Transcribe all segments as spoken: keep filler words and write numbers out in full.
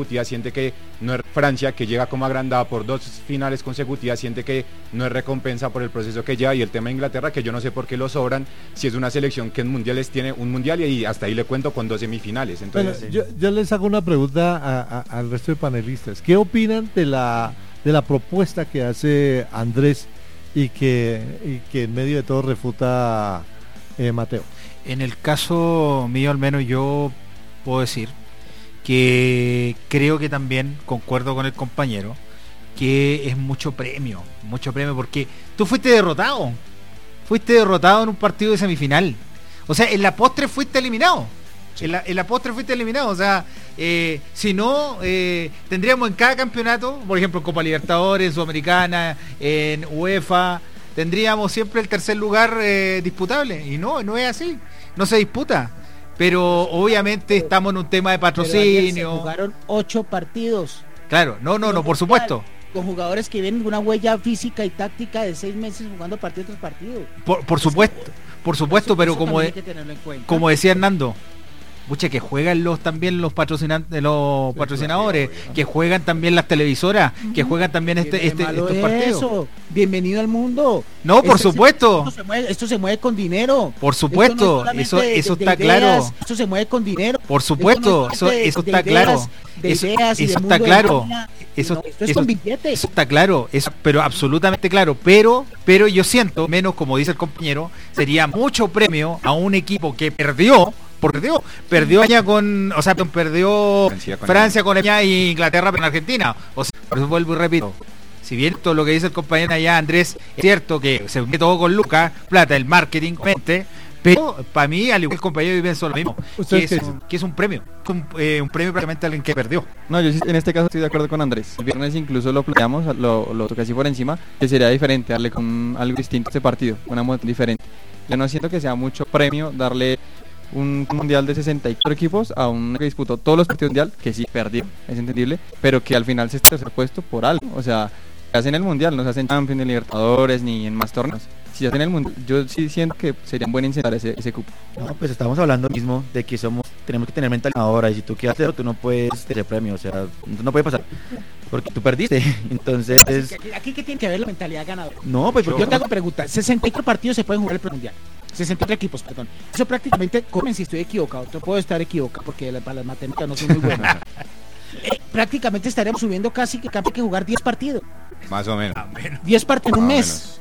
consecutivas, siente que no es Francia, que llega como agrandada por dos finales consecutivas, siente que no es recompensa por el proceso que lleva, y el tema de Inglaterra, que yo no sé por qué lo sobran, si es una selección que en mundiales tiene un mundial y hasta ahí le cuento con dos semifinales. Entonces, bueno, yo, yo les hago una pregunta a, a, al resto de panelistas. ¿Qué opinan de la, de la propuesta que hace Andrés y que, y que en medio de todo refuta eh, Mateo? En el caso mío, al menos, yo puedo decir que creo que también concuerdo con el compañero que es mucho premio, mucho premio, porque tú fuiste derrotado, fuiste derrotado en un partido de semifinal, o sea, en la postre fuiste eliminado, sí. en, la, en la postre fuiste eliminado, o sea, eh, si no, eh, tendríamos en cada campeonato, por ejemplo, en Copa Libertadores, Sudamericana, en UEFA, tendríamos siempre el tercer lugar eh, disputable, y no, no es así, no se disputa. Pero obviamente estamos en un tema de patrocinio. Se jugaron ocho partidos. Claro, no, no, no, por supuesto. Con jugadores que vienen una huella física y táctica de seis meses jugando partido tras partido. Por, por supuesto, por supuesto, pero como, de, como decía Hernando, mucha que juegan los también los patrocinantes, los patrocinadores, que juegan también las televisoras, uh-huh. que juegan también este, este estos partidos. Eso. Bienvenido al mundo. No, por este supuesto. Se, esto, se mueve, esto se mueve con dinero. Por supuesto, no eso de, eso de, está de ideas, claro. Esto se mueve con dinero. Por supuesto, eso, no eso está ideas, claro. Eso, eso está claro. Eso, no, esto es eso, con billetes. Eso está claro, eso, pero absolutamente claro. Pero, pero yo siento, menos como dice el compañero, sería mucho premio a un equipo que perdió. Perdió, perdió allá con, o sea, perdió Francia con, Francia con España y Inglaterra con Argentina. O sea, por eso vuelvo y repito. Si bien todo lo que dice el compañero allá, Andrés, es cierto que se mete todo con Lucas, plata, el marketing, mente, pero para mí, al igual que el compañero, pienso lo mismo, que es, que es un premio, un, eh, un premio prácticamente a alguien que perdió. No, yo en este caso estoy de acuerdo con Andrés. El viernes incluso lo planteamos, lo, lo toqué así por encima, que sería diferente, darle con algo distinto a este partido, una moneda diferente. Yo no siento que sea mucho premio darle un mundial de sesenta y cuatro equipos a un que disputó todos los partidos mundial, que sí perdió, es entendible, pero que al final se está tercer puesto por algo. O sea, se hacen el mundial, no se hacen Champions, ni Libertadores, ni en más torneos. Si se hacen el mundial, yo sí siento que sería buen incentivar ese, ese cupo. No, pues estamos hablando mismo de que somos, tenemos que tener mentalidad ahora, y si tú quieres hacerlo, tú no puedes tener premio, o sea, no puede pasar, porque tú perdiste, entonces... Aquí, aquí que tiene que ver la mentalidad ganadora. No, pues porque... Yo te hago preguntas, sesenta y cuatro partidos se pueden jugar el premundial. sesenta y tres equipos, perdón. Eso prácticamente, comen si estoy equivocado, yo puedo estar equivocado porque para las matemáticas no soy muy bueno. eh, prácticamente estaremos subiendo casi que hay que jugar diez partidos. Más o menos. diez partidos en un mes. Menos.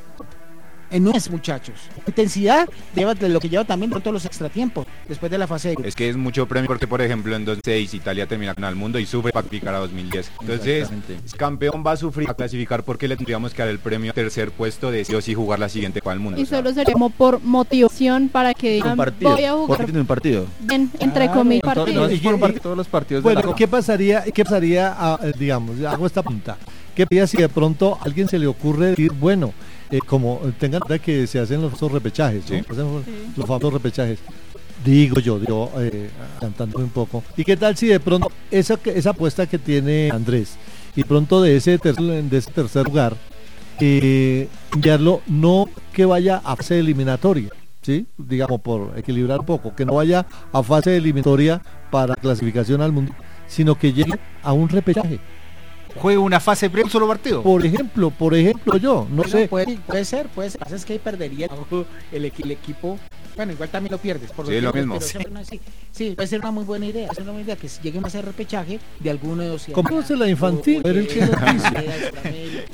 En un mes, muchachos. Intensidad lleva de lo que lleva también por todos los extratiempos después de la fase de... Es que es mucho premio porque, por ejemplo, en dos mil seis Italia termina con el mundo y sufre para clasificar a dos mil diez. Entonces, el campeón va a sufrir a clasificar porque le tendríamos que dar el premio tercer puesto de sí o sí jugar la siguiente Copa del Mundo. Y solo sería como por motivación para que digan, voy a jugar un partido. En, entre ah, comillas, partidos. No, no, no, todos los partidos. Bueno, de la ¿qué pasaría, qué pasaría, a, digamos, hago esta punta, qué pasaría si de pronto a alguien se le ocurre decir, bueno, Eh, como tengan que se hacen los repechajes, ¿no? Sí. Hacen sí. los famosos repechajes, digo yo, digo, eh, cantando un poco. ¿Y qué tal si de pronto esa, esa apuesta que tiene Andrés y pronto de ese tercer, de ese tercer lugar, eh, enviarlo no que vaya a fase eliminatoria, ¿sí? Digamos, por equilibrar un poco, que no vaya a fase eliminatoria para clasificación al mundo, sino que llegue a un repechaje? Juegue una fase pre un solo partido. Por ejemplo, por ejemplo yo, no, no sé. Puede, puede ser, puede ser. Lo que pasa es que ahí perdería el, el, el equipo. Bueno, igual también lo pierdes. Por sí, lo, lo mismo. Sí. No, sí, sí, puede ser una muy buena idea. Puede ser una buena idea que lleguemos a hacer repechaje de alguno de los... Comprémosle la infantil, ver el que nos dice.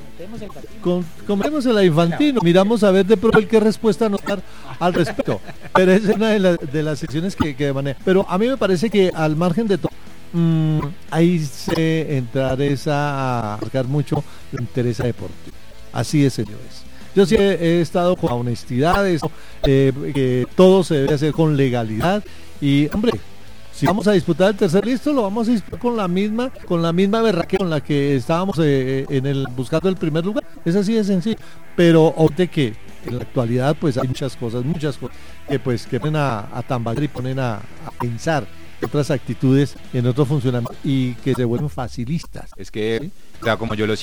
Con, comémosle la infantil, miramos a ver de pronto el qué respuesta nos dar al respecto. Pero esa es una de, la, de las secciones que, que maneja. Pero a mí me parece que al margen de todo, Mm, ahí se entrar a marcar mucho la interés deportivo. Así es, señores. Yo sí he, he estado con honestidad, eso, eh, que todo se debe hacer con legalidad. Y, hombre, si vamos a disputar el tercer listo, lo vamos a disputar con la misma, con la misma berraque con la que estábamos eh, en el buscando el primer lugar. Es así de sencillo. Pero obviamente que en la actualidad pues hay muchas cosas, muchas cosas que pues que ponen a, a tambalear y ponen a, a pensar otras actitudes en otro funcionamiento y que se vuelven facilistas. Es que, ¿sí? O sea, como yo lo